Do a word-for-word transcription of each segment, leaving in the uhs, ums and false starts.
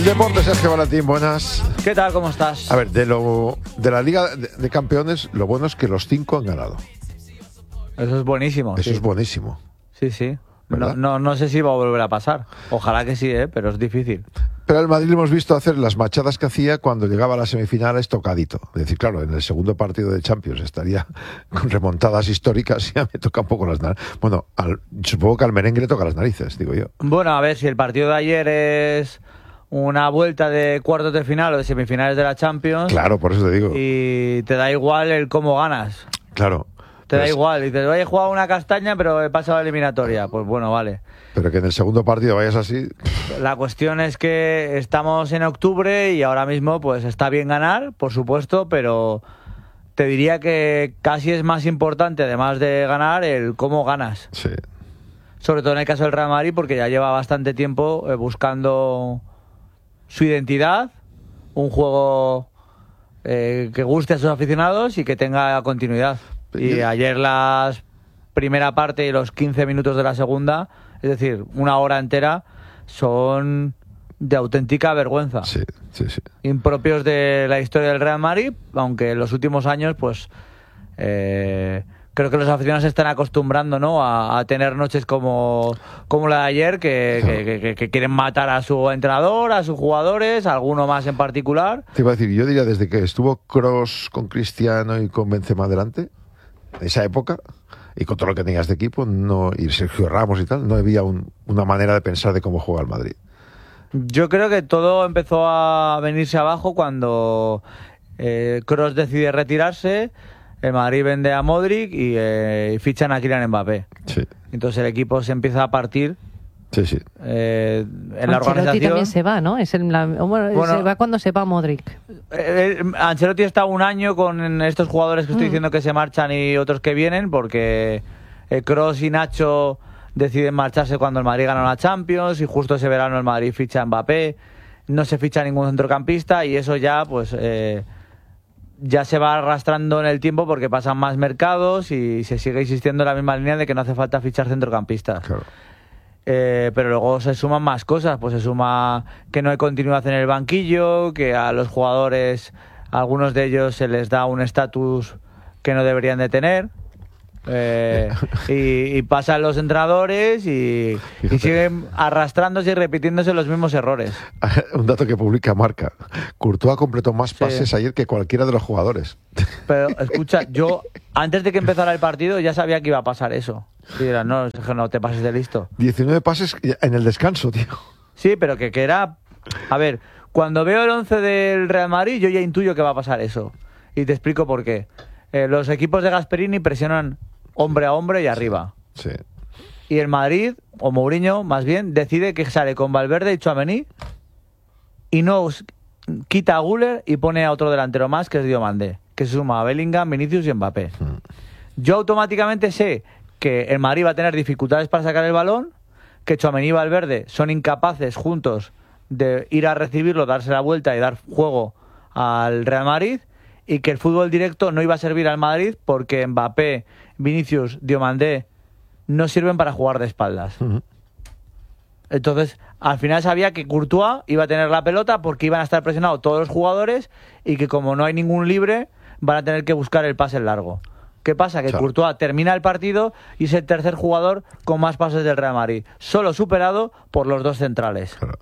Deporte, Sergio Valentín, buenas. ¿Qué tal? ¿Cómo estás? A ver, de lo de la Liga de, de Campeones, lo bueno es que los cinco han ganado. Eso es buenísimo. Eso sí. es buenísimo. Sí, sí. ¿Verdad? No, no, no sé si va a volver a pasar. Ojalá que sí, ¿eh? Pero es difícil. Pero al Madrid lo hemos visto hacer las machadas que hacía cuando llegaba a las semifinales tocadito. Es decir, claro, en el segundo partido de Champions estaría con remontadas históricas y ya me toca un poco las narices. Bueno, al, supongo que al merengue le toca las narices, digo yo. Bueno, a ver, si el partido de ayer es una vuelta de cuartos de final o de semifinales de la Champions. Claro, por eso te digo. Y te da igual el cómo ganas. Claro. Te da Pues, igual. Y te voy a jugar una castaña, pero he pasado la eliminatoria. Pues bueno, vale. pero que en el segundo partido vayas así. La cuestión es que estamos en octubre y ahora mismo pues está bien ganar, por supuesto, pero te diría que casi es más importante, además de ganar, el cómo ganas. Sí. Sobre todo en el caso del Real Madrid, porque ya lleva bastante tiempo eh, buscando su identidad, un juego eh, que guste a sus aficionados y que tenga continuidad. Y ayer la primera parte y los quince minutos de la segunda, es decir, una hora entera, son de auténtica vergüenza. Sí, sí, sí. Impropios de la historia del Real Madrid, aunque en los últimos años, pues eh, creo que los aficionados se están acostumbrando, ¿no?, a, a tener noches como, como la de ayer, que, que, que, que quieren matar a su entrenador, a sus jugadores, a alguno más en particular. Te iba a decir, yo diría desde que estuvo Kroos con Cristiano y con Benzema delante, esa época, y con todo lo que tenías de equipo, no, y Sergio Ramos y tal, no había un, una manera de pensar de cómo juega el Madrid. Yo creo que todo empezó a venirse abajo cuando eh, Kroos decide retirarse, el Madrid vende a Modric y eh, fichan a Kylian Mbappé. Sí, Entonces el equipo se empieza a partir sí, sí. eh, en la Ancelotti organización. también se va, ¿no? Es en la, bueno, Bueno, se va cuando se va Modric. Eh, eh, Ancelotti está un año con estos jugadores que estoy Mm. diciendo que se marchan y otros que vienen, porque eh, Kroos y Nacho deciden marcharse cuando el Madrid gana la Champions y justo ese verano el Madrid ficha a Mbappé, no se ficha ningún centrocampista y eso ya pues eh, ya se va arrastrando en el tiempo porque pasan más mercados y se sigue insistiendo en la misma línea de que no hace falta fichar centrocampistas. Claro. Eh, pero luego se suman más cosas, pues se suma que no hay continuidad en el banquillo, que a los jugadores, a algunos de ellos se les da un estatus que no deberían de tener, eh, y, y pasan los entrenadores y, y siguen arrastrándose y repitiéndose los mismos errores. Un dato que publica Marca. Courtois completó más Sí. pases ayer que cualquiera de los jugadores. Pero escucha, yo antes de que empezara el partido ya sabía que iba a pasar eso. Y dirán, no, es que no te pases de listo. diecinueve pases en el descanso, tío. Sí, pero que, que era... A ver, cuando veo el once del Real Madrid, yo ya intuyo que va a pasar eso. Y te explico por qué. Eh, los equipos de Gasperini presionan hombre a hombre y arriba. Sí. Y el Madrid, o Mourinho, más bien, decide que sale con Valverde y Tchouaméni y no quita a Güler y pone a otro delantero más, que es Diomandé, que se suma a Bellingham, Vinicius y Mbappé. Yo automáticamente sé que el Madrid va a tener dificultades para sacar el balón, que Tchouaméni y Valverde son incapaces juntos de ir a recibirlo, darse la vuelta y dar juego al Real Madrid, y que el fútbol directo no iba a servir al Madrid porque Mbappé, Vinicius, Diomandé no sirven para jugar de espaldas. Uh-huh. Entonces, al final sabía que Courtois iba a tener la pelota porque iban a estar presionados todos los jugadores y que como no hay ningún libre, van a tener que buscar el pase largo. ¿Qué pasa? Que Claro. Courtois termina el partido y es el tercer jugador con más pases del Real Madrid, solo superado por los dos centrales. Claro.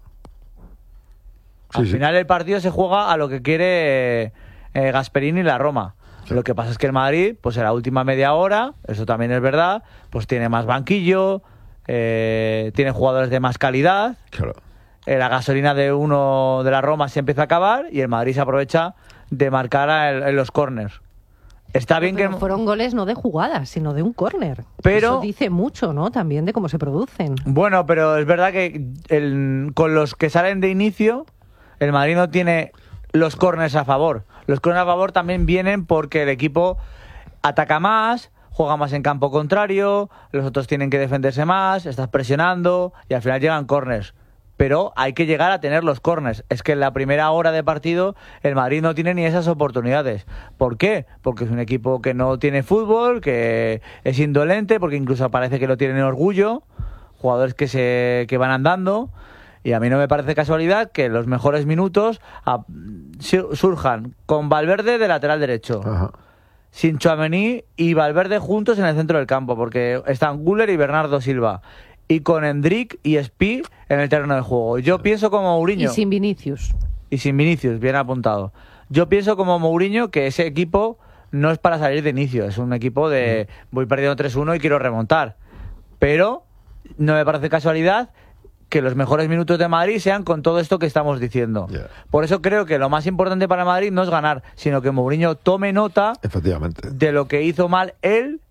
Al Sí, sí. final el partido se juega a lo que quiere eh, eh, Gasperini y la Roma. Sí. Lo que pasa es que el Madrid, pues en la última media hora, eso también es verdad, pues tiene más banquillo, eh, tiene jugadores de más calidad, Claro. eh, la gasolina de uno de la Roma se empieza a acabar y el Madrid se aprovecha de marcar a el- en los corners. Está bien Pero que... fueron goles no de jugadas, sino de un córner. Pero- Eso dice mucho, ¿no? También de cómo se producen. Bueno, pero es verdad que el- con los que salen de inicio, el Madrid no tiene los córners a favor. Los córners a favor también vienen porque el equipo ataca más, juega más en campo contrario, los otros tienen que defenderse más, estás presionando y al final llegan córners. Pero hay que llegar a tener los córners. Es que en la primera hora de partido el Madrid no tiene ni esas oportunidades. ¿Por qué? Porque es un equipo que no tiene fútbol, que es indolente, porque incluso parece que no tienen orgullo, jugadores que se que van andando Y a mí no me parece casualidad que los mejores minutos a, surjan con Valverde de lateral derecho. Ajá. Sin Tchouaméni y Valverde juntos en el centro del campo, porque están Güler y Bernardo Silva. Y con Endrick y Spi en el terreno de juego. Yo pienso como Mourinho. Y sin Vinicius. Y sin Vinicius, bien apuntado. Yo pienso como Mourinho que ese equipo no es para salir de inicio. Es un equipo de voy perdiendo tres uno y quiero remontar. Pero no me parece casualidad que los mejores minutos de Madrid sean con todo esto que estamos diciendo. Yeah. Por eso creo que lo más importante para Madrid no es ganar, sino que Mourinho tome nota Efectivamente. de lo que hizo mal él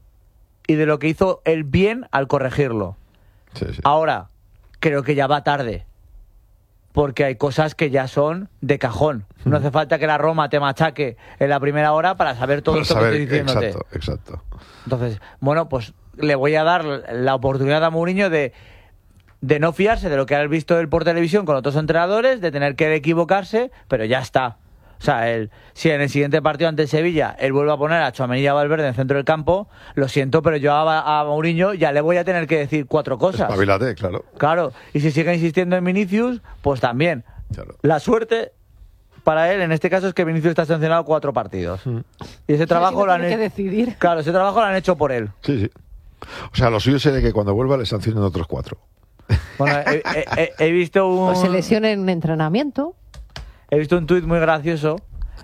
y de lo que hizo él bien al corregirlo. Sí, sí. Ahora, creo que ya va tarde, porque hay cosas que ya son de cajón. No hace falta que la Roma te machaque en la primera hora para saber todo Para esto saber, que estoy diciéndote. exacto, exacto. Entonces, bueno, pues le voy a dar la oportunidad a Mourinho de, de no fiarse de lo que ha visto él por televisión con otros entrenadores, de tener que equivocarse, pero ya está. O sea, él, si en el siguiente partido ante Sevilla él vuelve a poner a Tchouaméni y a Valverde en el centro del campo, lo siento, pero yo a, a Mourinho ya le voy a tener que decir cuatro cosas. Espabilate, claro. Claro, y si sigue insistiendo en Vinicius, pues también. Claro. La suerte para él en este caso es que Vinicius está sancionado cuatro partidos. Mm. Y ese trabajo no lo han tiene hecho. que decidir. Claro, ese trabajo lo han hecho por él. Sí, sí. O sea, lo suyo sería que cuando vuelva le sancionen otros cuatro. Bueno, he, he, he, he visto un. O se lesiona en entrenamiento. He visto un tuit muy gracioso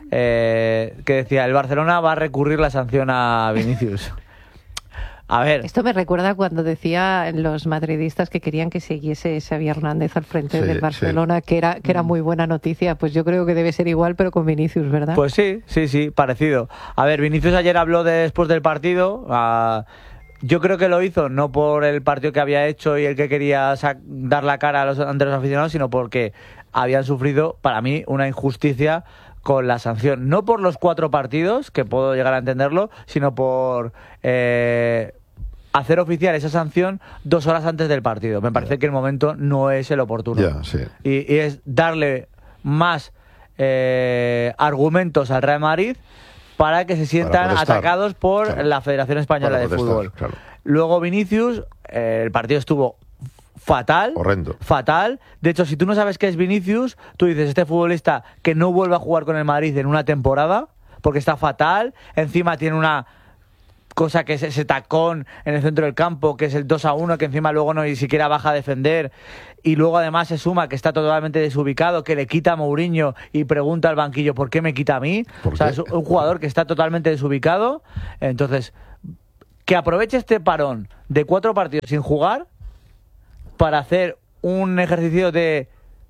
eh, que decía: el Barcelona va a recurrir la sanción a Vinicius. A ver. Esto me recuerda cuando decía los madridistas que querían que siguiese Xavi Hernández al frente Sí, del Barcelona, sí. que era que era muy buena noticia. Pues yo creo que debe ser igual, pero con Vinicius, ¿verdad? Pues sí, sí, sí, parecido. A ver, Vinicius ayer habló de, después del partido. Uh, yo creo que lo hizo no por el partido que había hecho y el que quería dar la cara a los, ante los aficionados, sino porque habían sufrido, para mí, una injusticia con la sanción. No por los cuatro partidos, que puedo llegar a entenderlo, sino por eh, hacer oficial esa sanción dos horas antes del partido. Me parece yeah. que el momento no es el oportuno. Yeah, sí. y, y es darle más eh, argumentos al Real Madrid para que se sientan atacados por claro. la Federación Española de Fútbol. Claro. Luego Vinicius, eh, el partido estuvo fatal. Horrendo. Fatal. De hecho, si tú no sabes qué es Vinicius, tú dices, este futbolista que no vuelve a jugar con el Madrid en una temporada, porque está fatal, encima tiene una cosa que es ese tacón en el centro del campo, que es el dos a uno, que encima luego no ni siquiera baja a defender, y luego además se suma que está totalmente desubicado, que le quita a Mourinho y pregunta al banquillo, ¿por qué me quita a mí? O sea, es un jugador que está totalmente desubicado. Entonces, que aproveche este parón de cuatro partidos sin jugar para hacer un ejercicio de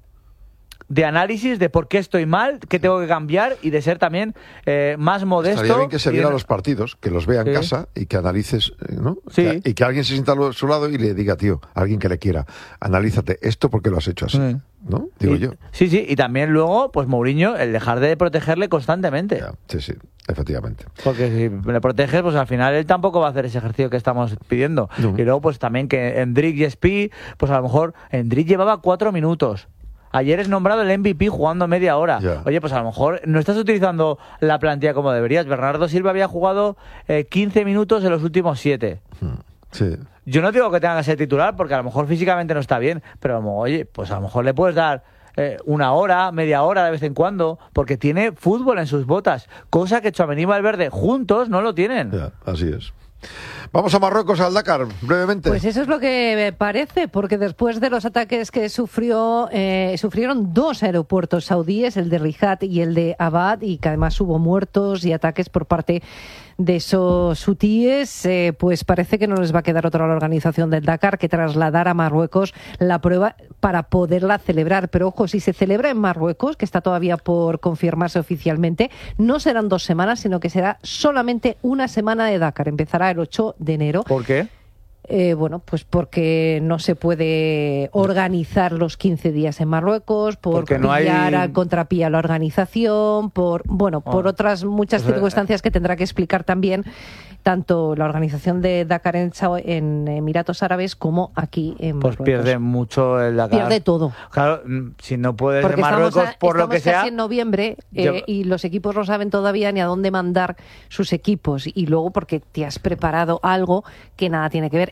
de análisis de por qué estoy mal, qué tengo que cambiar y de ser también eh, más modesto. Estaría bien que se viera y... los partidos, que los vea en sí. casa y que analices, ¿no? Sí. Y que alguien se sienta a su lado y le diga, tío, alguien que le quiera, analízate esto porque lo has hecho así, sí. ¿no? Digo y, yo. Sí, sí, y también luego, pues Mourinho, el dejar de protegerle constantemente. Ya, sí, sí, efectivamente. Porque si le proteges, pues al final él tampoco va a hacer ese ejercicio que estamos pidiendo. No. Y luego, pues también que Endrick y Spi, pues a lo mejor Endrick llevaba cuatro minutos. Ayer es nombrado el M V P jugando media hora. Yeah. Oye, pues a lo mejor no estás utilizando la plantilla como deberías. Bernardo Silva había jugado eh, quince minutos en los últimos siete. Sí. Yo no digo que tenga que ser titular, porque a lo mejor físicamente no está bien, pero como, oye, pues a lo mejor le puedes dar eh, una hora, media hora de vez en cuando, porque tiene fútbol en sus botas, cosa que Tchouaméni y Valverde juntos no lo tienen. Yeah, así es. Vamos a Marruecos, al Dakar, brevemente. Pues eso es lo que me parece, porque después de los ataques que sufrió, eh, sufrieron dos aeropuertos saudíes, el de Riyadh y el de Abad, y que además hubo muertos y ataques por parte de esos hutíes, eh, pues parece que no les va a quedar otra a la organización del Dakar que trasladar a Marruecos la prueba para poderla celebrar. Pero ojo, si se celebra en Marruecos, que está todavía por confirmarse oficialmente, no serán dos semanas, sino que será solamente una semana de Dakar. Empezará el ocho de enero. ¿Por qué? Eh, bueno, pues porque no se puede organizar los quince días en Marruecos, por porque no pillar hay... a contrapié la organización, por bueno, por oh. otras muchas pues, circunstancias que tendrá que explicar también tanto la organización de Dakar en, en Emiratos Árabes como aquí en Marruecos. Pues pierde mucho el Dakar. Pierde todo. Claro, si no puedes porque de Marruecos a, por lo que sea... Estamos casi en noviembre eh, yo... y los equipos no saben todavía ni a dónde mandar sus equipos. Y luego porque te has preparado algo que nada tiene que ver.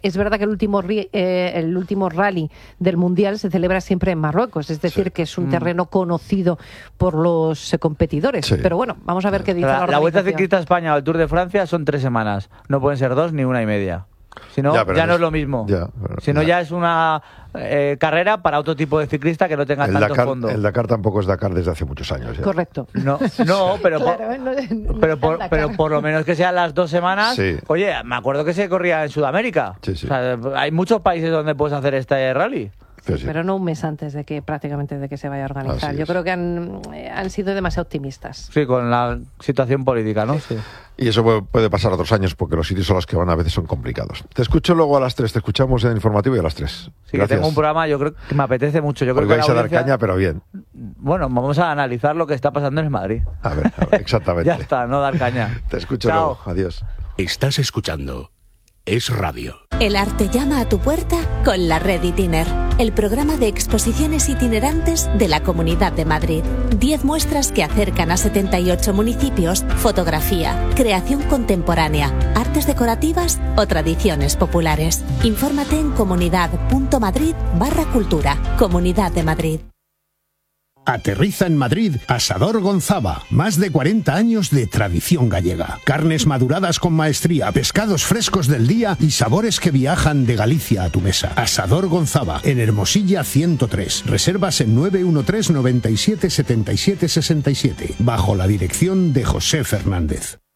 es verdad que el último, eh, el último rally del Mundial se celebra siempre en Marruecos, es decir, sí. que es un terreno conocido por los eh, competidores. Sí. Pero bueno, vamos a ver qué dice la, la, la Vuelta Ciclista a España o el Tour de Francia son tres semanas, no pueden ser dos ni una y media. Si no, ya, ya no es lo mismo. Ya, pero, si no, ya. ya es una eh, carrera para otro tipo de ciclista que no tenga el tanto Dakar, fondo. El Dakar tampoco es Dakar desde hace muchos años. Ya. Correcto. No, no pero, claro, por, no, no pero, por, pero por lo menos que sean las dos semanas. Sí. Oye, me acuerdo que se corría en Sudamérica. Sí, sí. O sea, hay muchos países donde puedes hacer este rally. Sí, pero no un mes antes de que prácticamente de que se vaya a organizar. Yo creo que han, han sido demasiado optimistas. Sí, con la situación política, ¿no? Sí. Y eso puede pasar otros años porque los sitios a los que van a veces son complicados. Te escucho luego a las tres, te escuchamos en el informativo y a las tres. Sí, Gracias. Que tengo un programa, yo creo que me apetece mucho. Yo creo Hoy que vais la a dar audiencia... caña, pero bien. Bueno, vamos a analizar lo que está pasando en Madrid. A ver, a ver exactamente. Ya está, no dar caña. Te escucho Chao. luego. Adiós. Estás escuchando Es Radio. El arte llama a tu puerta con la Red Itiner, el programa de exposiciones itinerantes de la Comunidad de Madrid. Diez muestras que acercan a setenta y ocho municipios, fotografía, creación contemporánea, artes decorativas o tradiciones populares. Infórmate en comunidad.madrid barra cultura. Comunidad de Madrid. Aterriza en Madrid Asador Gonzava. Más de cuarenta años de tradición gallega. Carnes maduradas con maestría, pescados frescos del día y sabores que viajan de Galicia a tu mesa. Asador Gonzava, en Hermosilla ciento tres. Reservas en nueve uno tres, noventa y siete, setenta y siete, sesenta y siete. Bajo la dirección de José Fernández.